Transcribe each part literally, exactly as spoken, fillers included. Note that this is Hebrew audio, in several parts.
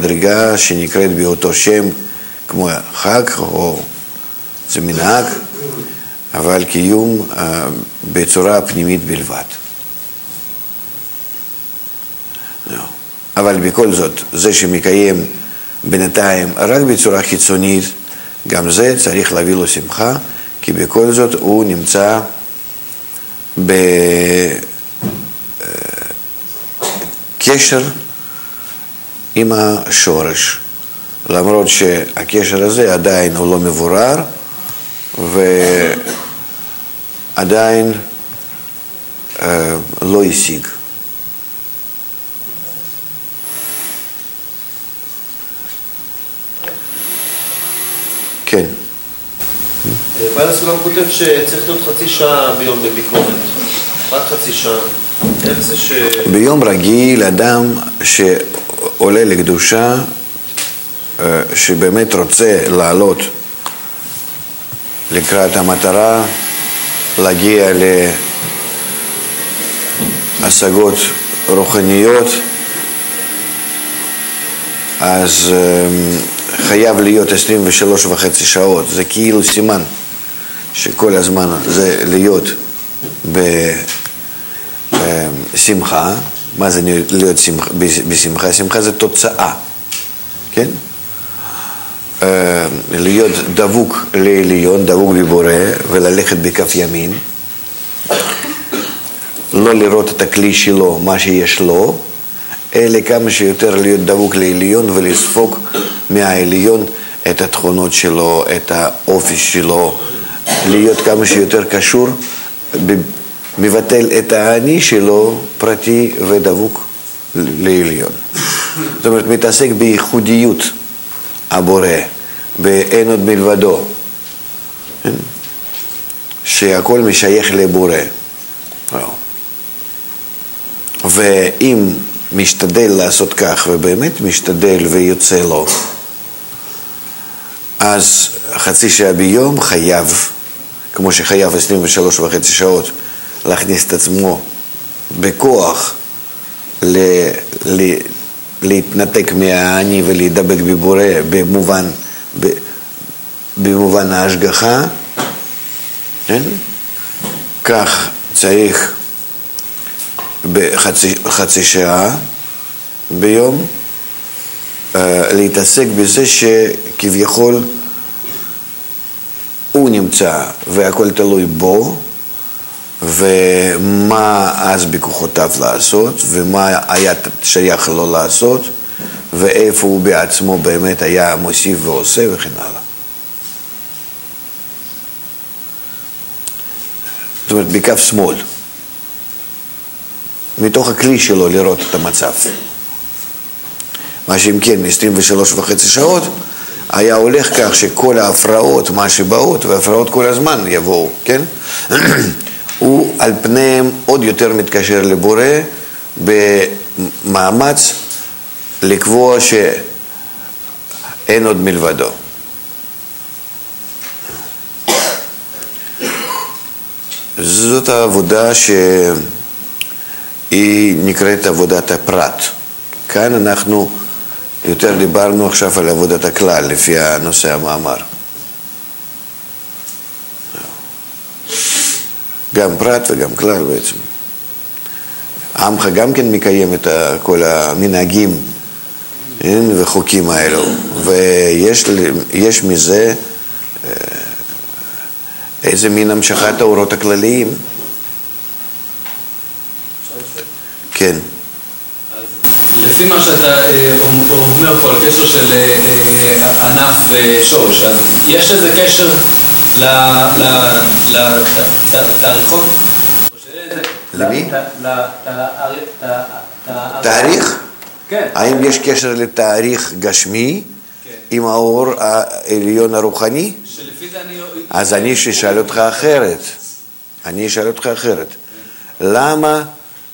מדרגה שנקראת באותו שם כמו חג, או זה מנהג, אבל קיום בצורה פנימית בלבד. אבל בכל זאת, זה שמקיים בינתיים רק בצורה חיצונית, גם זה צריך להביא לו שמחה, כי בכל זאת הוא נמצא בקשר עם השורש, למרות שהקשר הזה עדיין הוא לא מבורר ועדיין אה, לא השיג. כן. בעל הסולם כותב שצריך להיות חצי שעה ביום בביקורת. רק חצי שעה. איך זה ש... ביום רגיל אדם שעולה לקדושה, שבאמת רוצה לעלות לקראת המטרה, להגיע להשגות רוחניות, אז חייב להיות עשרים ושלוש וחצי שעות. זה כאילו סימן שכל הזמן זה להיות בשמחה. מה זה להיות בשמחה? שמחה זה תוצאה, כן? להיות דבוק לעליון, דבוק בבורא, וללכת בכף ימין, לא לראות את הכלי שלו, מה שיש לו, אלא כמה שיותר להיות דבוק לעליון ולספוג מהעליון את התכונות שלו, את האופי שלו, להיות כמה שיותר קשור, מבטל את האני שלו, פרטי ודבוק לעליון. זאת אומרת, מתעסק בייחודיות הבורא, באין עוד מלבדו, שהכל משייך לבורא. ואם משתדל לעשות כך, ובאמת משתדל ויוצא לו, אז חצי שעה ביום חייב, כמו שחייב עשרים ושלוש וחצי שעות, להכניס את עצמו בכוח ל... ל... להתנתק מהאני ולהידבק בבורא במובן, ב... במובן ההשגחה, כן? כך צריך בחצי חצי שעה ביום uh, להתעסק בזה שכביכול הוא נמצא והכל תלוי בו, ומה אז בכוחותיו לעשות, ומה היה שייך לו לעשות, ואיפה הוא בעצמו באמת היה מוסיף ועושה וכן הלאה. זאת אומרת, בכף שמאל, מתוך הכלי שלו לראות את המצב. מה שאם כן, עשרים ושלוש וחצי שעות, היה הולך כך שכל ההפרעות, מה שבאות, וההפרעות כל הזמן יבואו, כן? הוא על פניהם עוד יותר מתקשר לבורא במאמץ לקבוע שאין עוד מלבדו. זאת העבודה שהיא נקראת עבודת הפרט. כאן אנחנו יותר דיברנו עכשיו על עבודת הכלל לפי הנושא המאמר. גם פרט וגם כלל בעצם. עמך גם כן מקיים את כל המנהגים וחוקים האלו, ויש יש מזה איזה מין המשכת האורות הכלליים. כן. לפי מה שאתה אומר פה על קשר של ענף ושורש, אז יש איזה קשר לתאריכון? למי? תאריך? כן. האם יש קשר לתאריך גשמי עם האור העליון הרוחני? שלפי זה אני... אז אני אשאל אותך אחרת. אני אשאל אותך אחרת. למה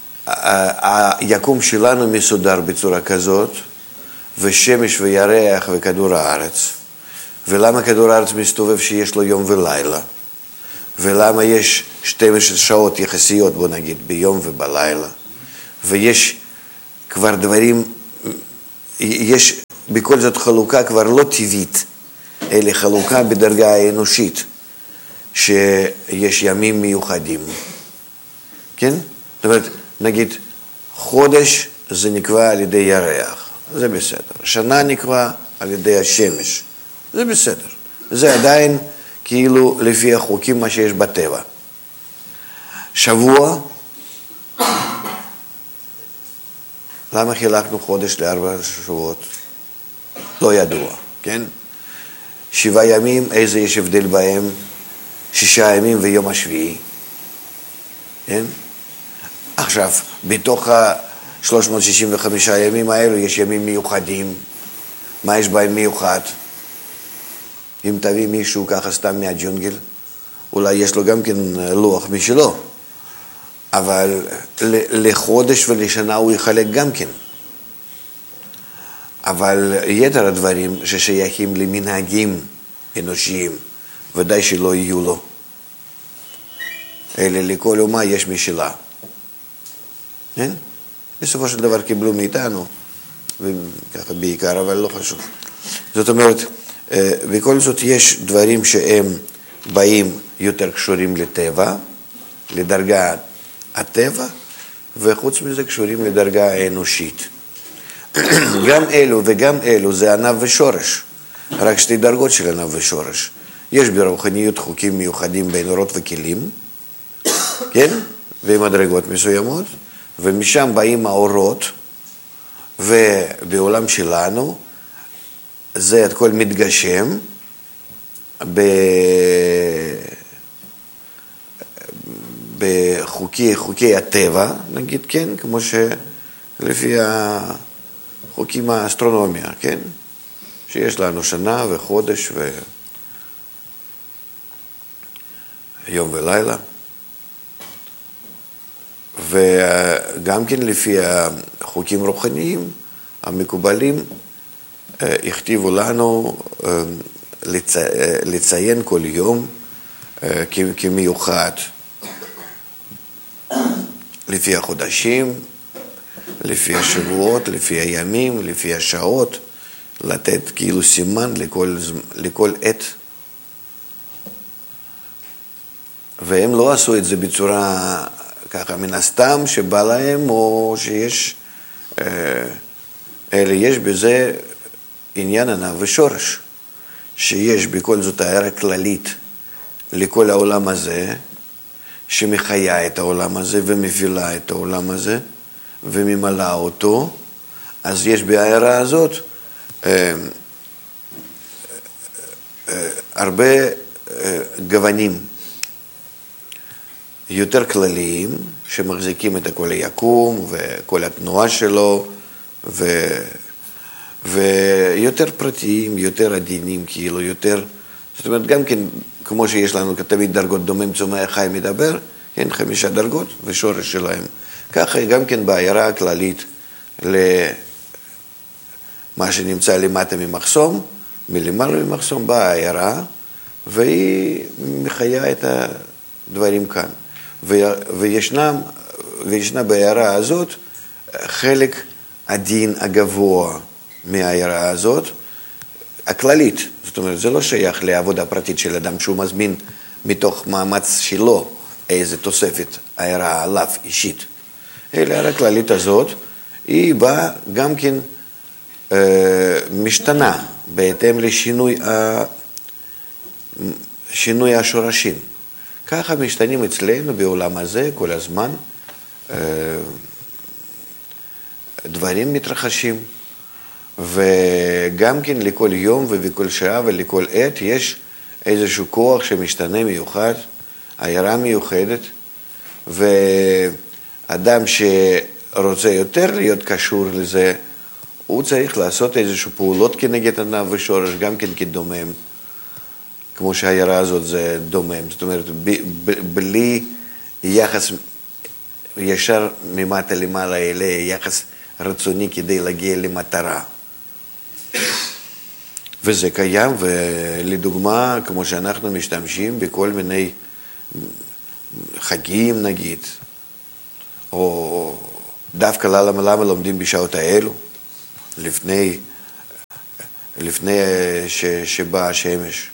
היקום שלנו מסודר בצורה כזאת, ושמש וירח וכדור הארץ? ולמה כדור הארץ מסתובב שיש לו יום ולילה? ולמה יש שתים עשרה שעות יחסיות, בוא נגיד, ביום ובלילה? ויש כבר דברים, יש בכל זאת חלוקה כבר לא טבעית, אלא חלוקה בדרגה האנושית, שיש ימים מיוחדים. כן? זאת אומרת, נגיד, חודש זה נקבע על ידי ירח, זה בסדר. שנה נקבע על ידי השמש, זה בסדר. זה עדיין כאילו לפי החוקים מה שיש בטבע. שבוע, למה חילקנו חודש לארבע שבועות? לא ידוע, כן? שבעה ימים, איזה יש הבדל בהם? שישה ימים ויום השביעי. כן? עכשיו, בתוך ה-שלוש מאות שישים וחמישה ימים האלו יש ימים מיוחדים. מה יש בהם מיוחד? אם תביא מישהו ככה סתם מהג'ונגל, אולי יש לו גם כן לוח משלו, אבל לחודש ולשנה הוא יחלק גם כן. אבל יתר הדברים ששייכים למנהגים אנושיים, ודאי שלא יהיו לו. אלא לכל אומה יש משלה. כן? בסופו של דבר קיבלו מאיתנו, וככה בעיקר, אבל לא חשוב. זאת אומרת, בכל זאת יש דברים שהם באים יותר קשורים לטבע, לדרגה הטבע, וחוץ מזה קשורים לדרגה האנושית. גם אלו וגם אלו זה ענב ושורש, רק שתי דרגות של ענב ושורש. יש ברוחניות חוקים מיוחדים בין אורות וכלים, כן? ומדרגות מסוימות, ומשם באים האורות, ובעולם שלנו זה את כל מתגשם בחוקי חוקי הטבע, נגיד, כן, כמו שלפי החוקים האסטרונומיה, כן, שיש לנו שנה וחודש ויום ולילה, וגם כן לפי החוקים רוחניים המקובלים, הכתיבו לנו לציין כל יום כמיוחד, לפי החודשים, לפי השבועות, לפי הימים, לפי השעות, לתת כאילו סימן לכל, לכל עת. והם לא עשו את זה בצורה ככה מן הסתם שבא להם, או שיש, אלא יש בזה עניין ענב ושורש, שיש בכל זאת הערה כללית לכל העולם הזה, שמחיה את העולם הזה ומפעילה את העולם הזה וממלאה אותו. אז יש בהערה הזאת אה, אה, הרבה אה, גוונים יותר כלליים שמחזיקים את כל היקום וכל התנועה שלו, ו, ויותר פרטיים, יותר עדינים, כאילו יותר, זאת אומרת גם כן כמו שיש לנו תמיד דרגות דומם צומח חי מדבר, כן, חמישה דרגות ושורש שלהם. ככה גם כן בהערה הכללית למה שנמצא למטה ממחסום, מלמעלה ממחסום באה הערה, והיא מחיה את הדברים כאן. וישנם, וישנה בהערה הזאת חלק הדין הגבוה מהערה הזאת, הכללית. זאת אומרת, זה לא שייך לעבודה פרטית של אדם שהוא מזמין מתוך מאמץ שלו איזו תוספת הערה עליו אישית. אלא הערה הכללית הזאת, היא באה גם כן אה, משתנה בהתאם לשינוי ה... שינוי השורשים. ככה משתנים אצלנו בעולם הזה כל הזמן, אה, דברים מתרחשים. וגם כן לכל יום ובכל שעה ולכל עת יש איזשהו כוח שמשתנה מיוחד, הערה מיוחדת, ואדם שרוצה יותר להיות קשור לזה, הוא צריך לעשות איזשהו פעולות כנגד ענב ושורש, גם כן כדומם, כמו שהערה הזאת זה דומם, זאת אומרת, ב- בלי יחס ישר ממטה למעלה אלה, יחס רצוני כדי להגיע למטרה. וזה קיים, ולדוגמה, כמו שאנחנו משתמשים בכל מיני חגים נגיד, או דווקא למה, למה לומדים בשעות האלו, לפני לפני ש, שבאה השמש.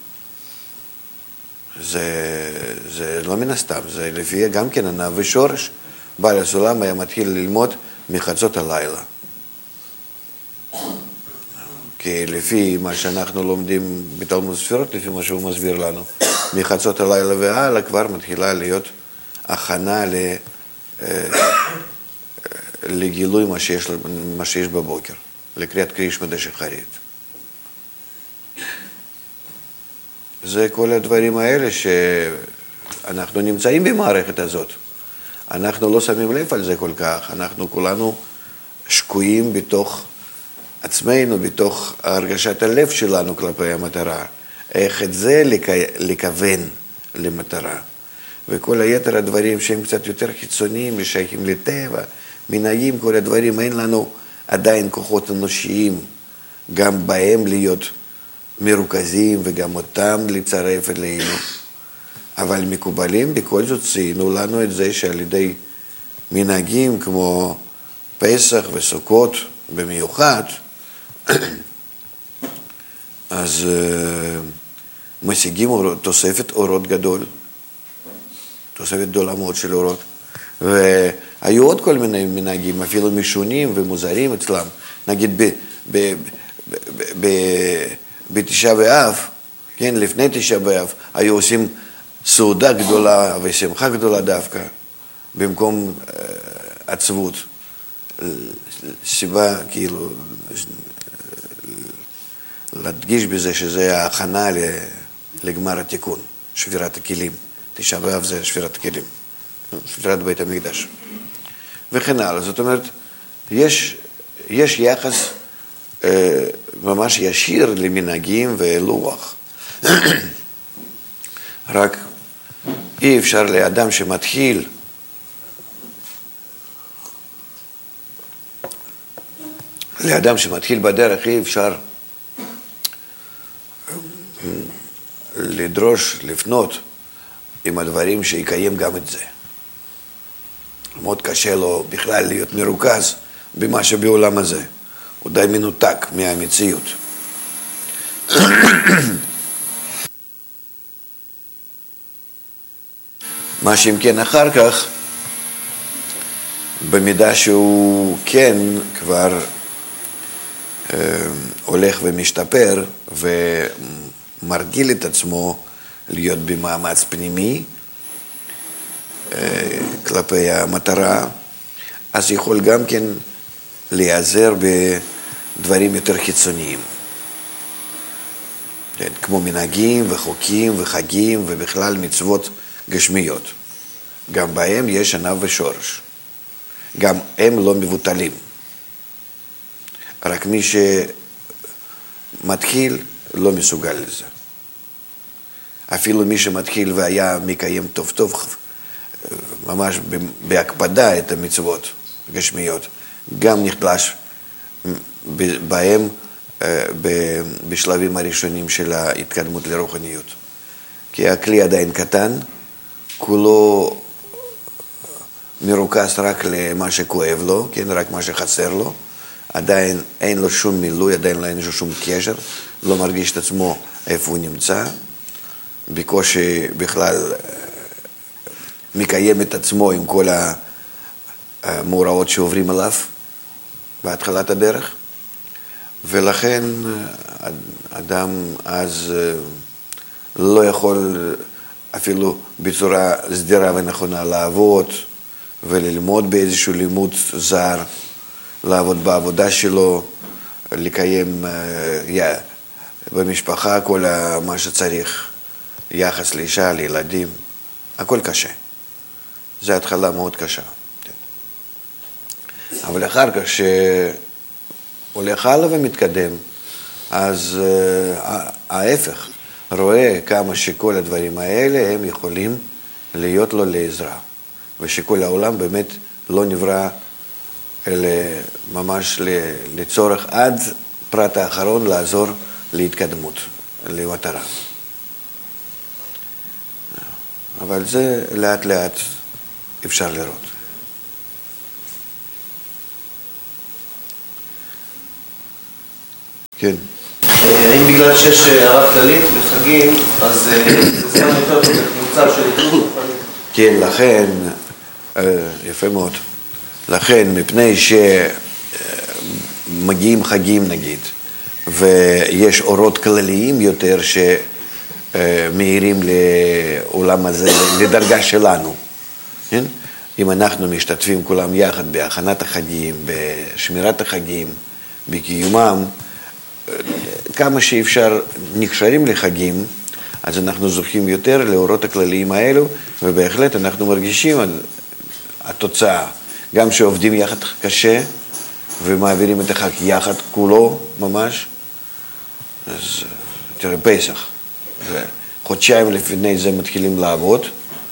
זה, זה לא מן הסתם, זה לפי גם כן ענב ושורש. בעל הסולם היה מתחיל ללמוד מחצות הלילה. כי לפי מה שאנחנו לומדים בתלמוד ספירות, לפי מה שהוא מסביר לנו, מחצות הלילה והלאה כבר מתחילה להיות הכנה ל, לגילוי מה שיש, מה שיש בבוקר, לקריאת קרישמא דשחרית. זה כל הדברים האלה שאנחנו נמצאים במערכת הזאת. אנחנו לא שמים לב על זה כל כך, אנחנו כולנו שקועים בתוך עצמנו, בתוך הרגשת הלב שלנו כלפי המטרה. איך את זה לכוון למטרה. וכל היתר הדברים שהם קצת יותר חיצוניים ושייכים לטבע, מנהגים, כל הדברים, אין לנו עדיין כוחות אנושיים, גם בהם להיות מרוכזים וגם אותם לצרף אלינו. אבל מקובלים בכל זאת ציינו לנו את זה שעל ידי מנהגים כמו פסח וסוכות במיוחד, אז uh, משיגים אורות, תוספת אורות גדול, תוספת גדולה מאוד של אורות. והיו עוד כל מיני מנהגים, אפילו משונים ומוזרים אצלם. נגיד ב, ב, ב, ב, ב, בתשעה באב, כן, לפני תשעה באב, היו עושים סעודה גדולה ושמחה גדולה דווקא, במקום uh, עצבות. סיבה, כאילו, להדגיש בזה שזה ההכנה לגמר התיקון, שבירת הכלים. תשעה באב זה שבירת הכלים, שבירת בית המקדש. וכן הלאה. זאת אומרת, יש, יש יחס אה, ממש ישיר למנהגים ולוח. רק אי אפשר לאדם שמתחיל לאדם שמתחיל בדרך אי אפשר לדרוש, לפנות עם הדברים שיקיים גם את זה. מאוד קשה לו בכלל להיות מרוכז במה שבעולם הזה. הוא די מנותק מהמציאות. מה שאם כן אחר כך, במידה שהוא כן כבר הולך ומשתפר ומרגיל את עצמו להיות במאמץ פנימי כלפי המטרה, אז יכול גם כן להיעזר בדברים יותר חיצוניים, כמו מנהגים וחוקים וחגים ובכלל מצוות גשמיות. גם בהם יש ענב ושורש, גם הם לא מבוטלים. רק מי שמתחיל לא מסוגל לזה. אפילו מי שמתחיל והיה מקיים טוב טוב, ממש בהקפדה את המצוות גשמיות, גם נחלש בהם בשלבים הראשונים של ההתקדמות לרוחניות. כי הכלי עדיין קטן, כולו מרוכז רק למה שכואב לו, כן, רק מה שחסר לו, עדיין אין לו שום מילוי, עדיין אין לו שום קשר, לא מרגיש את עצמו איפה הוא נמצא, בקושי בכלל מקיים את עצמו עם כל המאורעות שעוברים עליו בהתחלת הדרך, ולכן אדם אז לא יכול אפילו בצורה סדירה ונכונה לעבוד וללמוד באיזשהו לימוד זר, לעבוד בעבודה שלו, לקיים במשפחה כל מה שצריך, יחס לאישה, לילדים, הכל קשה. זו התחלה מאוד קשה. אבל אחר כך שהולך הלאה ומתקדם, אז ההפך, רואה כמה שכל הדברים האלה הם יכולים להיות לו לעזרה, ושכל העולם באמת לא נברא אלא ממש לצורך עד פרט האחרון לעזור להתקדמות, למטרה. אבל זה לאט לאט אפשר לראות. כן. האם בגלל שיש הערה כללית בחגים, אז זה זמן יותר טוב לקבוצה של איתות? כן, לכן, יפה מאוד, לכן מפני שמגיעים חגים נגיד, ויש אורות כלליים יותר שמאירים לעולם הזה, לדרגה שלנו, כן? אם אנחנו משתתפים כולם יחד בהכנת החגים, בשמירת החגים, בקיומם, כמה שאפשר נקשרים לחגים, אז אנחנו זוכים יותר לאורות הכלליים האלו, ובהחלט אנחנו מרגישים התוצאה, גם שעובדים יחד קשה, ומעבירים את החג יחד כולו ממש. אז תראה, פסח, חודשיים לפני זה מתחילים לעבוד,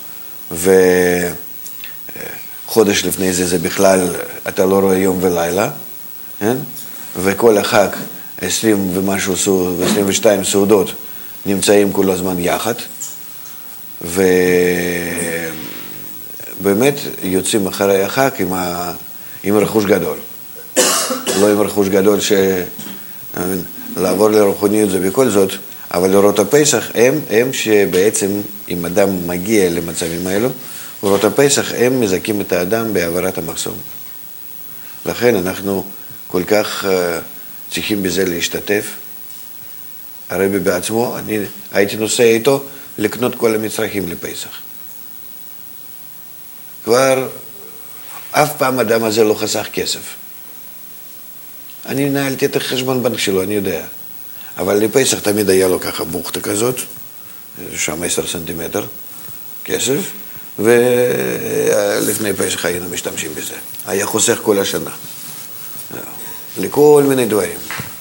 וחודש לפני זה זה בכלל, אתה לא רואה יום ולילה, כן? וכל החג, עשרים ומשהו, עשרים ושתיים סעודות, נמצאים כל הזמן יחד, ובאמת יוצאים אחרי החג עם, ה... עם רכוש גדול. לא עם רכוש גדול ש... לעבור לרוחניות זה בכל זאת, אבל אורות הפסח הם, הם שבעצם אם אדם מגיע למצבים האלו, אורות הפסח הם מזכים את האדם בעברת המחסום. לכן אנחנו כל כך uh, צריכים בזה להשתתף. הרבי בעצמו, אני הייתי נוסע איתו לקנות כל המצרכים לפסח. כבר אף פעם אדם הזה לא חסך כסף. אני נהלתי את החשבון בנק שלו, אני יודע. אבל לפסח תמיד היה לו ככה בוכתה כזאת, שם עשר סנטימטר כסף, ולפני פסח היינו משתמשים בזה. היה חוסך כל השנה. לכל מיני דברים.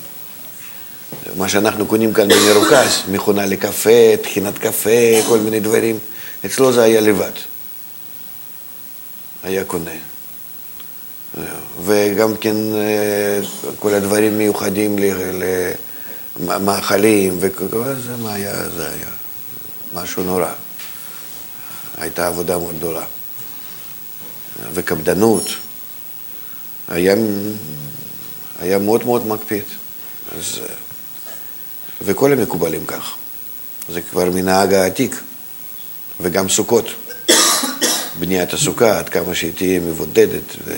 מה שאנחנו קונים כאן במרוכז, מכונה לקפה, תחינת קפה, כל מיני דברים, אצלו זה היה לבד. היה קונה. וגם כן כל הדברים מיוחדים למאכלים, וזה מה היה, זה היה משהו נורא. הייתה עבודה מאוד גדולה. וקפדנות. היה, היה מאוד מאוד מקפיד. אז, וכל המקובלים כך. זה כבר מנהג העתיק. וגם סוכות. בניית הסוכה, עד כמה שהיא תהיה מבודדת. ו...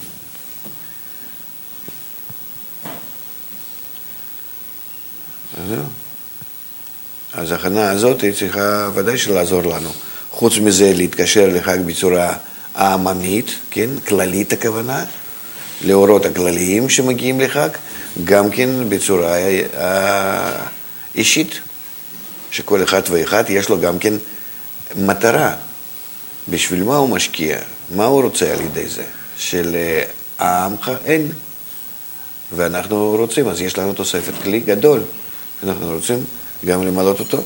אז, אז ההכנה הזאת היא צריכה ודאי שלעזור לנו. חוץ מזה להתקשר לחג בצורה העממית, כן? כללית הכוונה, לאורות הכלליים שמגיעים לחג, גם כן בצורה אישית, שכל אחד ואחד יש לו גם כן מטרה. בשביל מה הוא משקיע? מה הוא רוצה על ידי זה? של העמך אין. ואנחנו רוצים, אז יש לנו תוספת כלי גדול. אנחנו רוצים גם למלות אותו.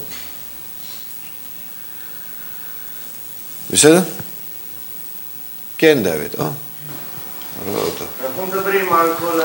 בסדר? כן, דוד. או, רואה אותו. אנחנו מדברים על כל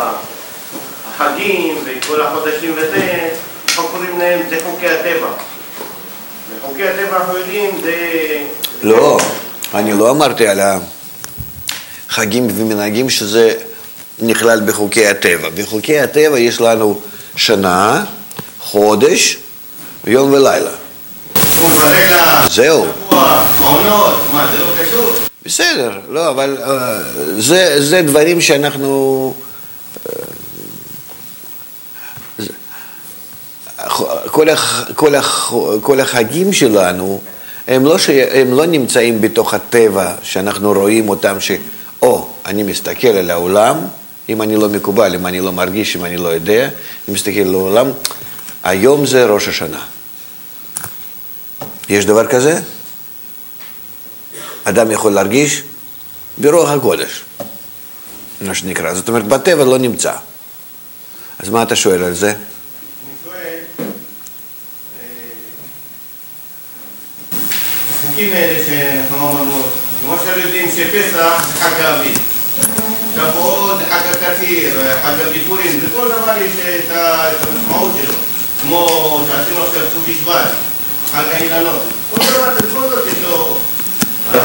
החגים וכל החודשים וזה, אנחנו קוראים להם, זה חוקי הטבע. וחוקי הטבע אנחנו יודעים, זה... לא, אני לא אמרתי על החגים ומנהגים שזה נכלל בחוקי הטבע. בחוקי הטבע יש לנו שנה, חודש, יום ולילה. ולילה, זהו. שבוע, עונות, מה, זה לא קשור? בסדר, לא, אבל uh, זה, זה דברים שאנחנו... Uh, זה, כל, הח, כל, הח, כל החגים שלנו, הם לא, ש, הם לא נמצאים בתוך הטבע שאנחנו רואים אותם ש... או, אני מסתכל על העולם, אם אני לא מקובל, אם אני לא מרגיש, אם אני לא יודע, אני מסתכל על העולם, היום זה ראש השנה. יש דבר כזה? אדם יכול להרגיש ברוח הקודש, מה שנקרא. זאת אומרת, בטבע לא נמצא. אז מה אתה שואל על זה? אני שואל, החוקים האלה שאנחנו אמרנו, כמו שאתם יודעים שפסח זה חג האביב, שבועות זה חג הקציר, חג הביפורים, בכל דבר יש את המשמעות שלו, כמו שעשינו עכשיו ט"ו בשבט, חג האילנות, כל דבר בכל זאת יש לו, אז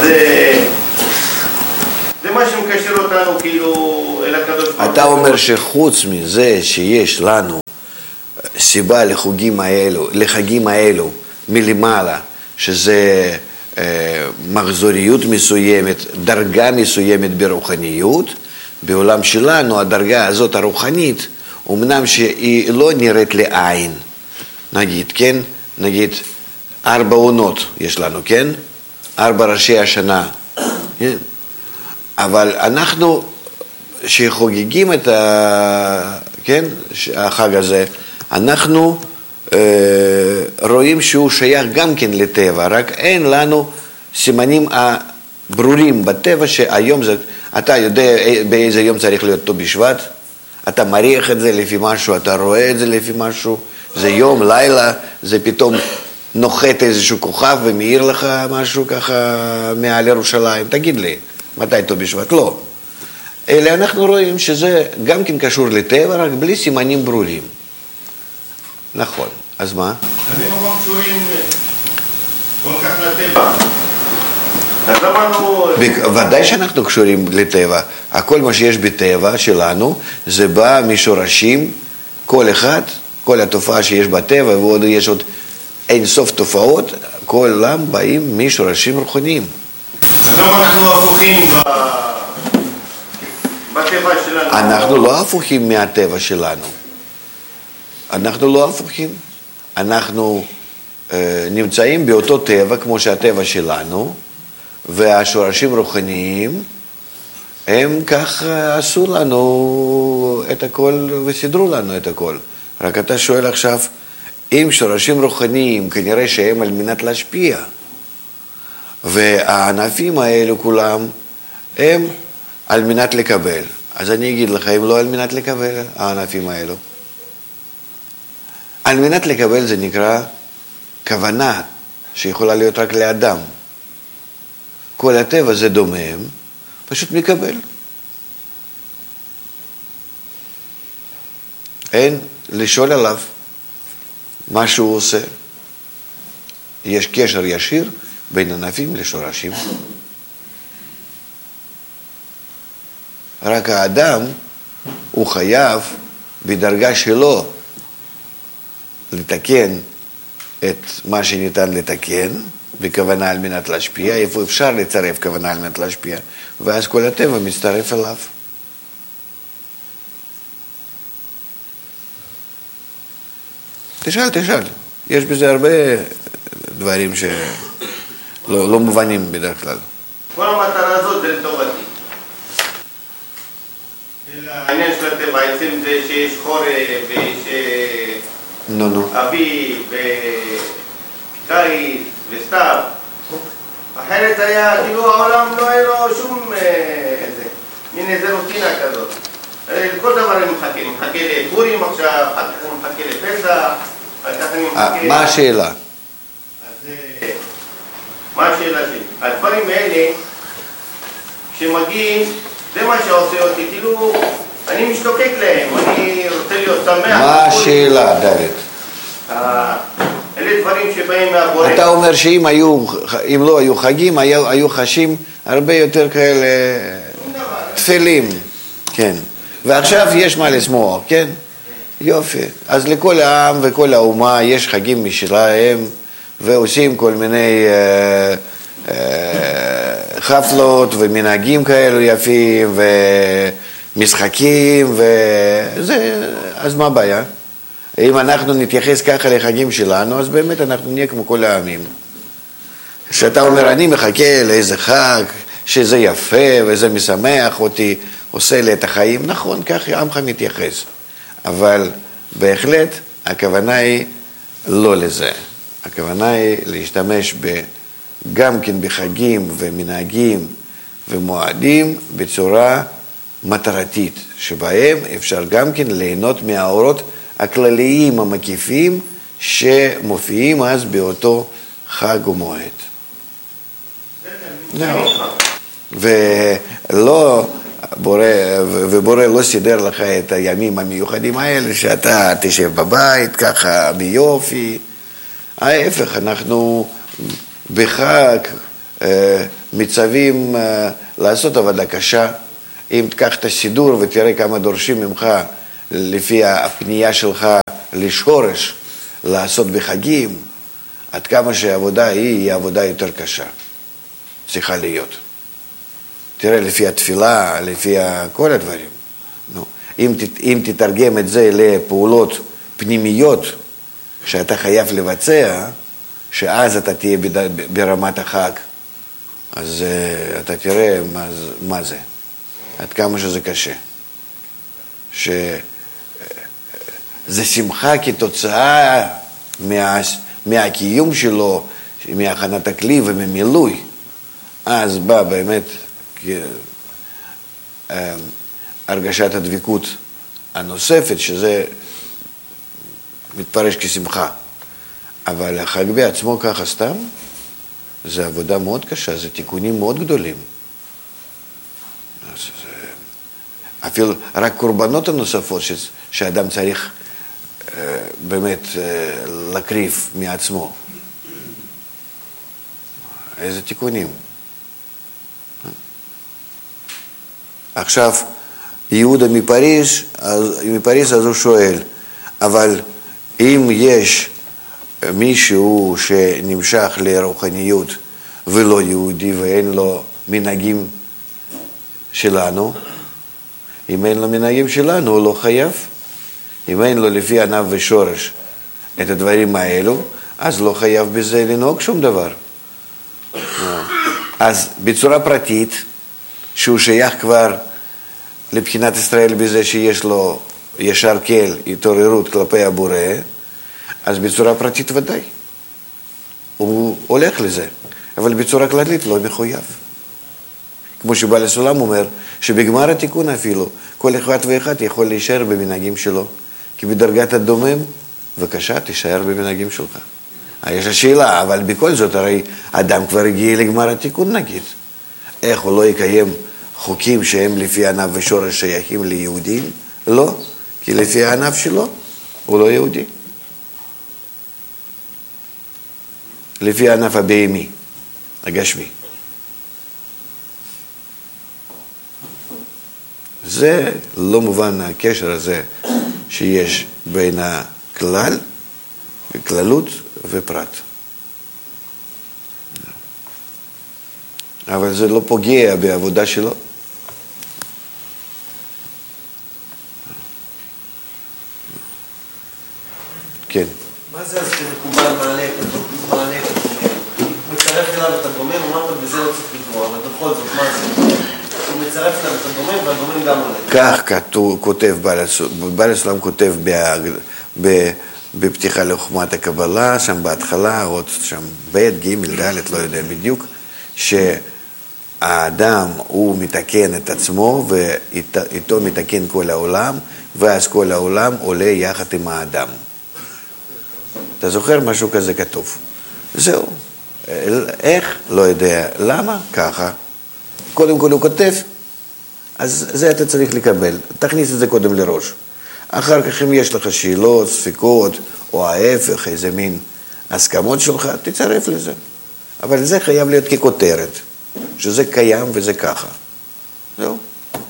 זה מה שמקשר אותנו כאילו אל הקדוש ברוך הוא. אתה אומר שחוץ מזה שיש לנו הסיבה לחוגים האלו, לחגים האלו מלמעלה, שזה אה, מחזוריות מסוימת, דרגה מסוימת ברוחניות, בעולם שלנו הדרגה הזאת הרוחנית, אמנם שהיא לא נראית לעין, נגיד, כן? נגיד, ארבע עונות יש לנו, כן? ארבע ראשי השנה, כן? אבל אנחנו שחוגגים את ה... כן? החג הזה, אנחנו אה, רואים שהוא שייך גם כן לטבע, רק אין לנו סימנים הברורים בטבע שהיום זה... אתה יודע באיזה יום צריך להיות ט"ו בשבט? אתה מריח את זה לפי משהו, אתה רואה את זה לפי משהו, זה יום, לילה, זה פתאום נוחת איזשהו כוכב ומאיר לך משהו ככה מעל ירושלים. תגיד לי, מתי ט"ו בשבט? לא. אלא אנחנו רואים שזה גם כן קשור לטבע, רק בלי סימנים ברורים. נכון, אז מה? אני לא קשורים כל כך לטבע. אז אמרנו... ודאי שאנחנו קשורים לטבע. הכל מה שיש בטבע שלנו, זה בא משורשים, כל אחד, כל התופעה שיש בטבע, ועוד יש עוד אין סוף תופעות, כולם באים משורשים רוחניים. אז למה אנחנו הפוכים בטבע שלנו? אנחנו לא הפוכים מהטבע שלנו. אנחנו לא הפוכים. אנחנו אה, נמצאים באותו טבע כמו שהטבע שלנו, והשורשים רוחניים, הם כך עשו לנו את הכל וסידרו לנו את הכל. רק אתה שואל עכשיו, אם שורשים רוחניים, כנראה שהם על מנת להשפיע, והענפים האלו כולם, הם על מנת לקבל. אז אני אגיד לך, הם לא על מנת לקבל, הענפים האלו. על מנת לקבל זה נקרא כוונה, שיכולה להיות רק לאדם. כל הטבע זה דומם, פשוט מקבל. אין לשאול עליו מה שהוא עושה. יש קשר ישיר בין ענפים לשורשים. רק האדם הוא חייב בדרגה שלו לתקן את מה שניתן לתקן, בכוונה על מנת להשפיע, איפה אפשר לצרף כוונה על מנת להשפיע, ואז כל הטבע מצטרף אליו. תשאל, תשאל. יש בזה הרבה דברים שלא לא מובנים בדרך כלל. כל המטרה הזאת זה לטובתי. העניין של הטבע, בעצם זה שיש חורף ויש נו, נו. אביב וקיץ וסתיו. אחרת היה, כאילו העולם לא היה לו שום איזה, מין איזה רוטינה כזאת. כל דבר אני מחכה, אני מחכה לפורים עכשיו, אחר כך אני מחכה לפסח, אחר כך אני מחכה... מה השאלה? אז מה השאלה שלי? הדברים האלה, כשמגיעים, זה מה שעושה אותי, כאילו, אני משתוקק להם, אני רוצה להיות שמח. מה השאלה, דוד? אלה דברים שבאים מהבורא. אתה אומר שאם היו, אם לא היו חגים, היו, היו חשים הרבה יותר כאלה תפלים, כן. ועכשיו יש מה לשמוח, כן? יופי. אז לכל העם וכל האומה יש חגים משלהם, ועושים כל מיני אה, אה, חפלות ומנהגים כאלו יפים, ומשחקים, וזה, אז מה הבעיה? אם אנחנו נתייחס ככה לחגים שלנו, אז באמת אנחנו נהיה כמו כל העמים. שאתה אומר, אני מחכה לאיזה חג, שזה יפה וזה משמח אותי, עושה לי את החיים, נכון, כך עמך מתייחס. אבל בהחלט הכוונה היא לא לזה. הכוונה היא להשתמש ב, גם כן בחגים ומנהגים ומועדים בצורה מטרתית, שבהם אפשר גם כן ליהנות מהאורות הכלליים המקיפים שמופיעים אז באותו חג ומועד. ולא, בורא, ובורא לא סידר לך את הימים המיוחדים האלה שאתה תשב בבית ככה ביופי. ההפך, אנחנו בחג מצווים לעשות עבודה קשה. אם תקח את הסידור ותראה כמה דורשים ממך לפי הפנייה שלך לשורש לעשות בחגים, עד כמה שהעבודה היא, היא עבודה יותר קשה. צריכה להיות. תראה, לפי התפילה, לפי כל הדברים. נו, אם, אם תתרגם את זה לפעולות פנימיות שאתה חייב לבצע, שאז אתה תהיה ברמת החג, אז uh, אתה תראה מה, מה זה, עד כמה שזה קשה. שזה שמחה כתוצאה מה, מהקיום שלו, מהכנת הכלי וממילוי. אז בא באמת הרגשת הדבקות הנוספת, שזה מתפרש כשמחה. אבל החג בעצמו ככה סתם, זה עבודה מאוד קשה, זה תיקונים מאוד גדולים. אז זה, אפילו רק קורבנות הנוספות ש, שאדם צריך אה, באמת אה, להקריב מעצמו. איזה תיקונים. עכשיו, יהודה מפריז, אז, מפריז אז הוא שואל, אבל אם יש מישהו שנמשך לרוחניות ולא יהודי ואין לו מנהגים שלנו, אם אין לו מנהגים שלנו הוא לא חייב. אם אין לו לפי ענף ושורש את הדברים האלו, אז לא חייב בזה לנהוג שום דבר. אז בצורה פרטית, שהוא שייך כבר לבחינת ישראל בזה שיש לו ישר כל, התעוררות כלפי הבורא, אז בצורה פרטית ודאי. הוא הולך לזה, אבל בצורה כללית לא מחויב. כמו שבעל הסולם אומר, שבגמר התיקון אפילו, כל אחד ואחד יכול להישאר במנהגים שלו. כי בדרגת הדומם, בבקשה, תישאר במנהגים שלך. יש השאלה, אבל בכל זאת, הרי אדם כבר הגיע לגמר התיקון נגיד. איך הוא לא יקיים חוקים שהם לפי ענף ושורש שייכים ליהודים? לא, כי לפי הענף שלו, הוא לא יהודי. לפי הענף הבהמי, הגשמי. זה לא מובן הקשר הזה שיש בין הכלל, כללות ופרט. אבל זה לא פוגע בעבודה שלו. כן. מה זה אז שמקובל מעלה את הדומם? הוא מצרף אליו את הדומם, הוא אמר בזה לא צריך לקרוא, אבל בכל זאת, מה זה? הוא מצרף אליו את הדומם והדומם גם עולה. כך כותב בעל הסולם, כותב בפתיחה לחוכמת הקבלה, שם בהתחלה, עוד שם ב' ג' ד', לא יודע בדיוק, שהאדם הוא מתקן את עצמו ואיתו מתקן כל העולם, ואז כל העולם עולה יחד עם האדם. אתה זוכר משהו כזה כתוב? זהו. איך? לא יודע. למה? ככה. קודם כל הוא כותב, אז זה אתה צריך לקבל. תכניס את זה קודם לראש. אחר כך אם יש לך שאלות, ספקות, או ההפך, איזה מין הסכמות שלך, תצרף לזה. אבל זה חייב להיות ככותרת, שזה קיים וזה ככה. זהו.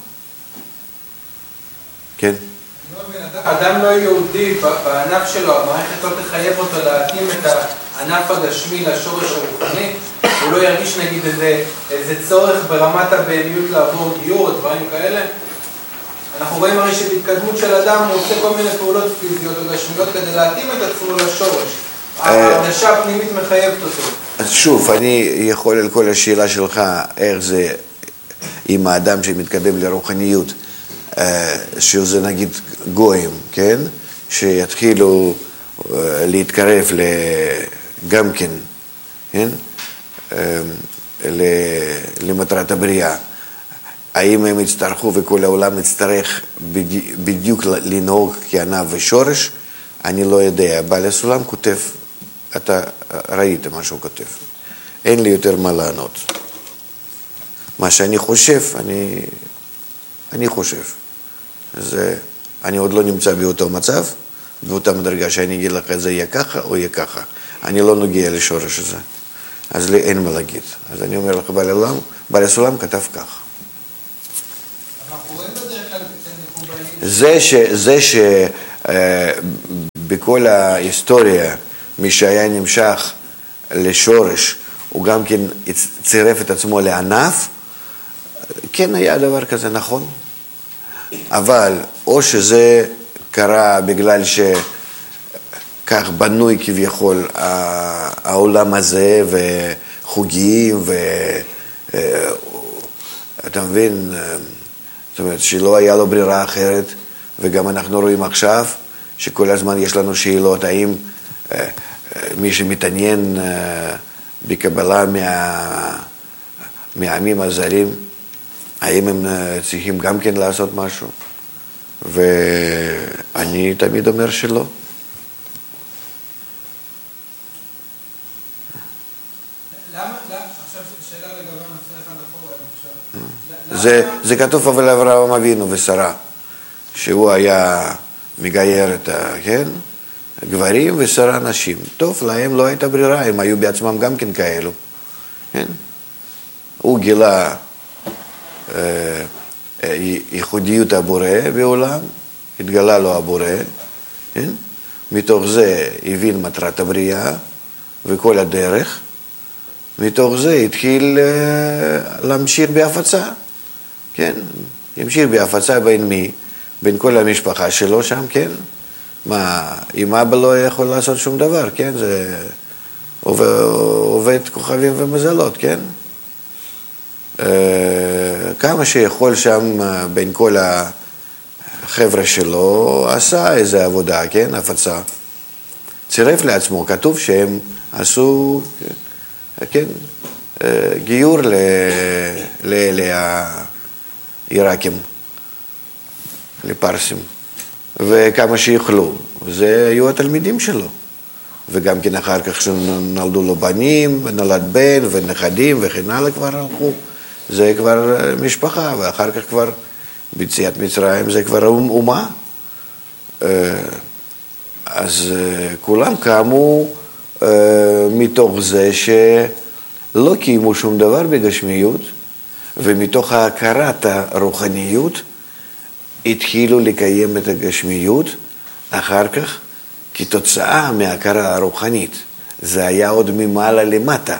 כן. אדם לא יהודי בענף שלו, המערכת לא תחייב אותו להתאים את הענף הגשמי לשורש הרוחני, הוא לא ירגיש נגיד איזה, איזה צורך ברמת הבהמיות לעבור גיור או דברים כאלה. אנחנו רואים הרי שבהתקדמות של אדם הוא עושה כל מיני פעולות פיזיות או גשמיות כדי להתאים את עצמו לשורש. ההרגשה הפנימית מחייבת אותו. אז שוב, אני יכול על כל השאלה שלך, איך זה עם האדם שמתקדם לרוחניות, שזה נגיד גויים, כן? שיתחילו להתקרב גם כן, כן? למטרת הבריאה. האם הם יצטרכו וכל העולם יצטרך בדיוק לנהוג כענף ושורש? אני לא יודע. בעל הסולם כותב, אתה ראית מה שהוא כותב. אין לי יותר מה לענות. מה שאני חושב, אני, אני חושב. זה, אני עוד לא נמצא באותו מצב, באותה מדרגה שאני אגיד לך זה יהיה ככה או יהיה ככה. אני לא נוגע לשורש הזה. אז לי אין מה להגיד. אז אני אומר לך, בעל הסולם, בעל הסולם כתב כך. זה ש... זה ש... בכל ההיסטוריה, מי שהיה נמשך לשורש, הוא גם כן צירף את עצמו לענף, כן היה דבר כזה, נכון. אבל או שזה קרה בגלל שכך בנוי כביכול העולם הזה, וחוגים, ואתה מבין, זאת אומרת שלא היה לו ברירה אחרת, וגם אנחנו רואים עכשיו שכל הזמן יש לנו שאלות, האם מי שמתעניין בקבלה מה, מהעמים הזרים, האם הם צריכים גם כן לעשות משהו? ואני תמיד אומר שלא. למה? עכשיו שאלה לגבי נושא אחד אחורה, אם אפשר. זה, זה כתוב אבל אברהם אבינו ושרה, שהוא היה מגייר את ה... כן? גברים ושרה נשים. טוב, להם לא הייתה ברירה, הם היו בעצמם גם כן כאלו. כן? הוא גילה אה, ייחודיות הבורא בעולם, התגלה לו הבורא, כן? מתוך זה הבין מטרת הבריאה וכל הדרך, מתוך זה התחיל אה, להמשיך בהפצה, כן? המשיך בהפצה בין מי? בין כל המשפחה שלו שם, כן? מה, אם אבא לא יכול לעשות שום דבר, כן? זה עובד, עובד כוכבים ומזלות, כן? כמה שיכול שם בין כל החבר'ה שלו, עשה איזו עבודה, כן? הפצה. צירף לעצמו, כתוב שהם עשו, כן? גיור לאלה העיראקים, לפרסים. וכמה שיוכלו, זה היו התלמידים שלו. וגם כן אחר כך שנולדו לו בנים, ונולד בן ונכדים וכן הלאה כבר הלכו. זה כבר משפחה, ואחר כך כבר ביציאת מצרים זה כבר אומה. אז כולם קמו מתוך זה שלא קיימו שום דבר בגשמיות, ומתוך ההכרת הרוחניות, התחילו לקיים את הגשמיות, אחר כך, כתוצאה מההכרה הרוחנית. זה היה עוד ממעלה למטה.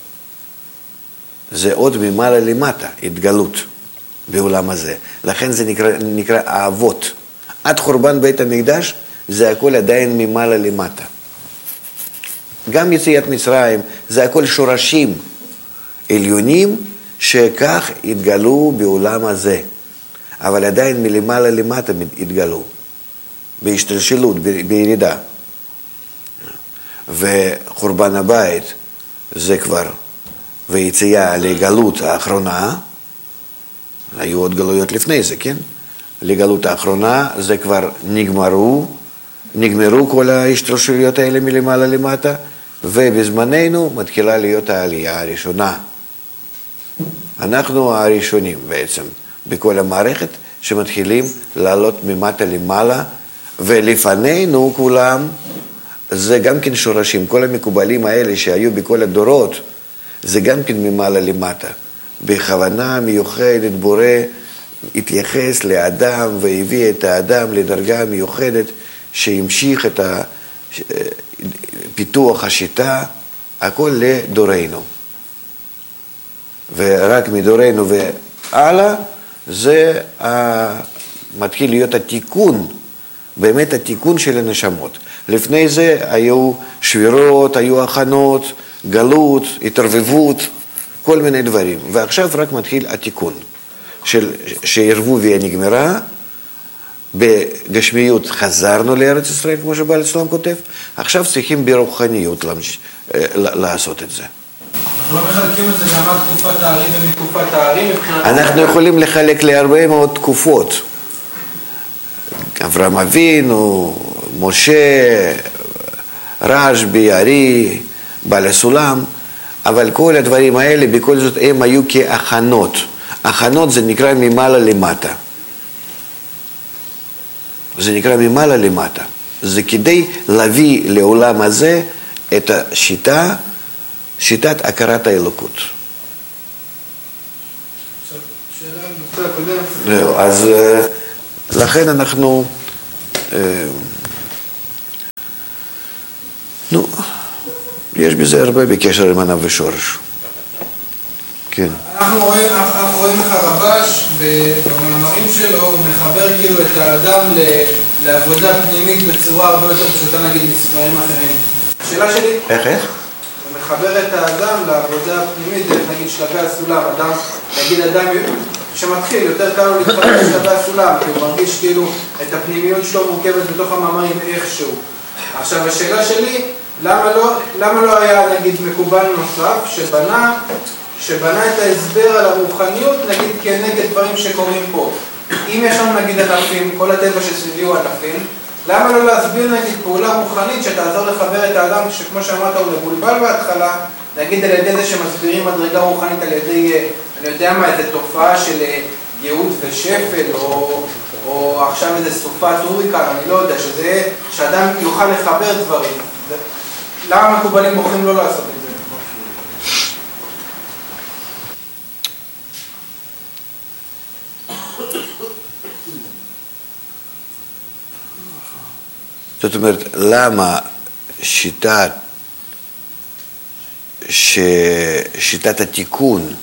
זה עוד ממעלה למטה, התגלות בעולם הזה. לכן זה נקרא, נקרא אהבות. עד חורבן בית המקדש, זה הכל עדיין ממעלה למטה. גם יציאת מצרים, זה הכל שורשים עליונים, שכך התגלו בעולם הזה. אבל עדיין מלמעלה למטה התגלו, בהשתלשלות, בירידה. וחורבן הבית זה כבר, ויציאה לגלות האחרונה, היו עוד גלויות לפני זה, כן? לגלות האחרונה זה כבר נגמרו, נגמרו כל ההשתלשלויות האלה מלמעלה למטה, ובזמננו מתחילה להיות העלייה הראשונה. אנחנו הראשונים בעצם. בכל המערכת שמתחילים לעלות ממטה למעלה, ולפנינו כולם, זה גם כן שורשים, כל המקובלים האלה שהיו בכל הדורות, זה גם כן ממעלה למטה. בכוונה מיוחדת בורא התייחס לאדם והביא את האדם לדרגה מיוחדת שהמשיך את פיתוח השיטה, הכל לדורנו. ורק מדורנו והלאה, זה מתחיל להיות התיקון, באמת התיקון של הנשמות. לפני זה היו שבירות, היו הכנות, גלות, התערבבות, כל מיני דברים. ועכשיו רק מתחיל התיקון של שערבוביה נגמרה, בגשמיות חזרנו לארץ ישראל, כמו שבעל הסולם כותב, עכשיו צריכים ברוחניות לעשות את זה. אנחנו לא מחלקים את זה גם עד תקופת הערים ומתקופת הערים מבחינת... אנחנו יכולים לחלק להרבה מאוד תקופות. אברהם אבינו, משה, רשב"י, ארי, בעל הסולם, אבל כל הדברים האלה בכל זאת הם היו כהכנות. הכנות זה נקרא ממעלה למטה. זה נקרא ממעלה למטה. זה כדי להביא לעולם הזה את השיטה, שיטת הכרת האלוקות. שאלה על נושא הקודם. אז לכן אנחנו נו, יש בזה הרבה בקשר עם ענף ושורש. כן. אנחנו רואים, אנחנו רואים איך הרבש במאמרים שלו, הוא מחבר כאילו את האדם לעבודה פנימית בצורה הרבה יותר פשוטה, נגיד, מספרים אחרים. השאלה שלי... איך, איך? הוא מחבר את האדם לעבודה פנימית, נגיד שלבי הסולם, אדם, נגיד אדם שמתחיל, יותר קל לו להתחבר לשלבי הסולם, כי הוא מרגיש כאילו את הפנימיות שלו מורכבת בתוך המאמרים איכשהו. עכשיו, השאלה שלי, למה לא, למה לא היה, נגיד, מקובל נוסף שבנה, שבנה את ההסבר על הרוחניות, נגיד, כנגד דברים שקורים פה? אם יש לנו, נגיד, ענפים, כל הטבע שסביבי הוא ענפים, למה לא להסביר, נגיד, פעולה רוחנית שתעזור לחבר את האדם, שכמו שאמרת, הוא מבולבל בהתחלה, נגיד, על ידי זה שמסבירים מדרגה רוחנית על ידי, אני יודע מה, איזו תופעה של ייעוד ושפל, או, או עכשיו איזו סופת הוריקן, אני לא יודע, שזה, שאדם יוכל לחבר דברים. למה מקובלים בוחרים לא לעשות את זה? זאת אומרת, למה שיטת, ש... שיטת התיקון,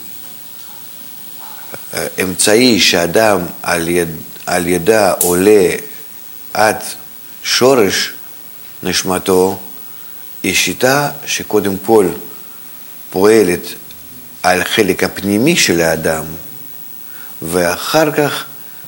אמצעי שאדם על, יד... על ידה עולה עד שורש נשמתו, היא שיטה שקודם כל פועלת על חלק הפנימי של האדם, ואחר כך